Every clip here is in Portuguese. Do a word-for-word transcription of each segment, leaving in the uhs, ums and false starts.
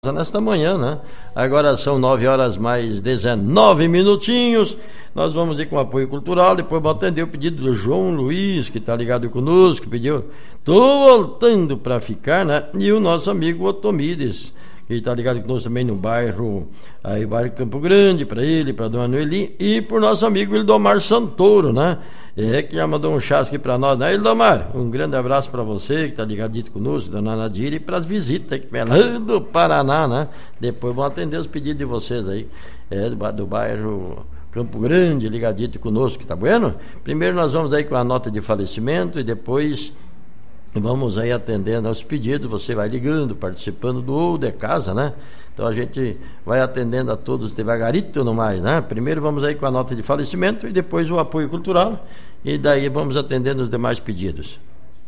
nesta manhã, né? Agora são nove horas mais dezenove minutinhos. Nós vamos ir com apoio cultural. Depois vamos atender o pedido do João Luiz, que está ligado conosco, que pediu, tô voltando para ficar, né? E o nosso amigo Otomides, que está ligado conosco também no bairro, aí bairro Campo Grande, para ele, para a dona Noeli, e por nosso amigo Ildomar Santoro, né? É, que já mandou um chasque para nós, né? Ildomar, um grande abraço para você, que está ligadito conosco, dona Nadir, e para as visitas que vem lá do Paraná, né? Depois vão atender os pedidos de vocês aí, é, do, do bairro Campo Grande, ligadito conosco, tá bueno? Primeiro nós vamos aí com a nota de falecimento e depois vamos aí atendendo aos pedidos. Você vai ligando, participando do ou de casa, né? Então a gente vai atendendo a todos devagarito no mais, né? Primeiro vamos aí com a nota de falecimento e depois o apoio cultural, e daí vamos atendendo os demais pedidos.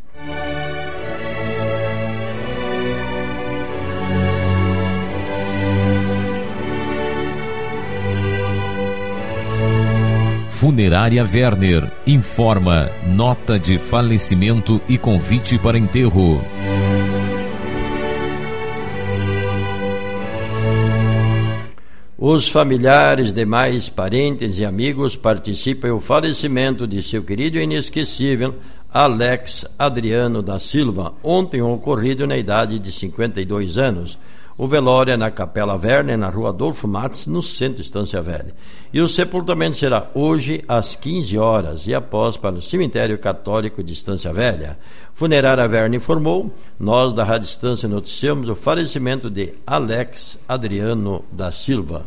Funerária Werner informa nota de falecimento e convite para enterro. Os familiares, demais parentes e amigos participam do falecimento de seu querido e inesquecível Alex Adriano da Silva, ontem ocorrido na idade de cinquenta e dois anos. O velório é na Capela Werner, na rua Adolfo Matos, no centro de Estância Velha. E o sepultamento será hoje às quinze horas e após para o cemitério católico de Estância Velha. Funerária Werner informou, nós da Rádio Estância noticiamos o falecimento de Alex Adriano da Silva.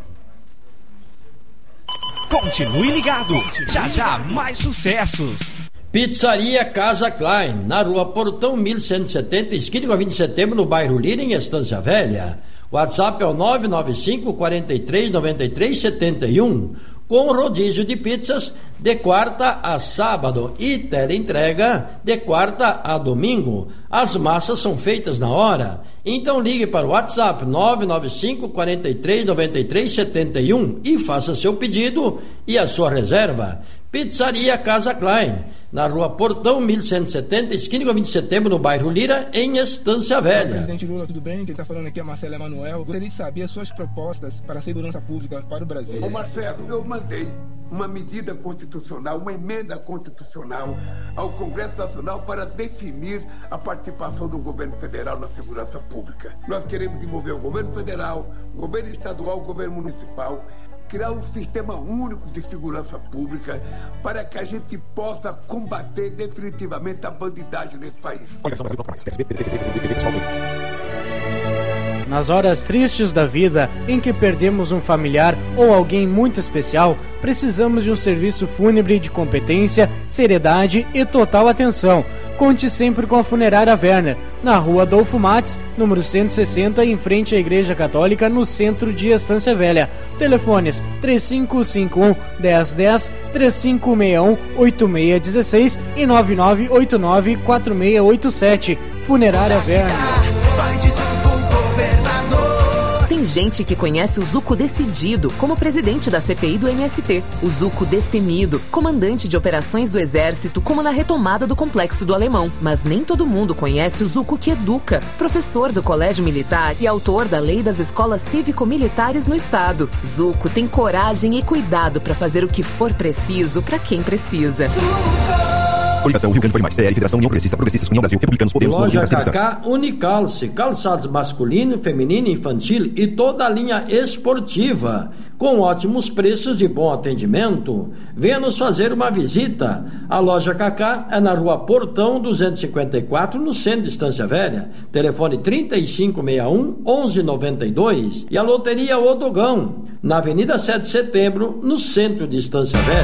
Continue ligado, já já mais sucessos. Pizzaria Casa Klein, na rua Portão mil cento e setenta, esquina com a vinte de setembro, no bairro Lira, em Estância Velha. O WhatsApp é o nove nove cinco, quatro três, nove três sete um, com rodízio de pizzas de quarta a sábado e teleentrega de quarta a domingo. As massas são feitas na hora. Então ligue para o WhatsApp nove nove cinco, quatro três, nove três sete um e faça seu pedido e a sua reserva. Pizzaria Casa Klein, na rua Portão mil cento e setenta, esquina com vinte de setembro, no bairro Lira, em Estância Velha. Olá, presidente Lula, tudo bem? Quem está falando aqui é Marcelo Emanuel. Gostaria de saber as suas propostas para a segurança pública para o Brasil. Ô Marcelo, eu mandei uma medida constitucional, uma emenda constitucional ao Congresso Nacional para definir a participação do governo federal na segurança pública. Nós queremos envolver o governo federal, o governo estadual, o governo municipal, criar um sistema único de segurança pública para que a gente possa combater definitivamente a bandidagem nesse país. Nas horas tristes da vida, em que perdemos um familiar ou alguém muito especial, precisamos de um serviço fúnebre de competência, seriedade e total atenção. Conte sempre com a Funerária Werner, na rua Adolfo Matos, número cento e sessenta, em frente à Igreja Católica, no centro de Estância Velha. Telefones três cinco cinco um, um zero um zero, três cinco seis um, oito seis um seis e nove nove oito nove, quatro seis oito sete. Funerária Werner. Tem gente que conhece o Zuco decidido como presidente da C P I do M S T, o Zuco destemido, comandante de operações do Exército, como na retomada do Complexo do Alemão. Mas nem todo mundo conhece o Zuco que educa, professor do Colégio Militar e autor da Lei das Escolas Cívico-Militares no Estado. Zuco tem coragem e cuidado para fazer o que for preciso para quem precisa. Coligação Rio Grande Foi Mais, T R, Federação União Progressista, Progressistas, União Brasil, Republicanos, Podemos, Loja Cacá Unicalce, calçados masculino, feminino, infantil e toda a linha esportiva, com ótimos preços e bom atendimento. Venha nos fazer uma visita. A Loja Cacá é na rua Portão duzentos e cinquenta e quatro, no centro de Estância Velha. Telefone trinta e cinco sessenta e um, onze noventa e dois. E a Loteria Odogão, na Avenida sete de Setembro, no centro de Estância Velha.